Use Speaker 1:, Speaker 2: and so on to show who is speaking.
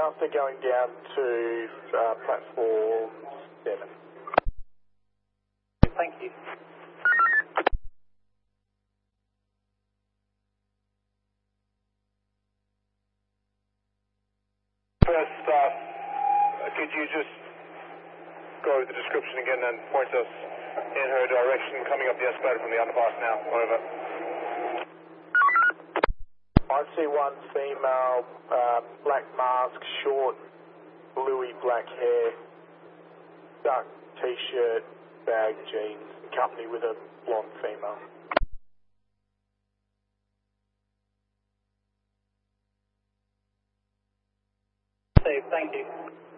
Speaker 1: south, they're going down to platform 7.
Speaker 2: Thank you.
Speaker 3: First, could you just go over the description again and point us in her direction, coming up the escalator from the underpass now? Over.
Speaker 1: I see one female, black mask, short, bluey black hair, dark t-shirt, bag, jeans, company with a blonde female.
Speaker 2: Dave, thank you.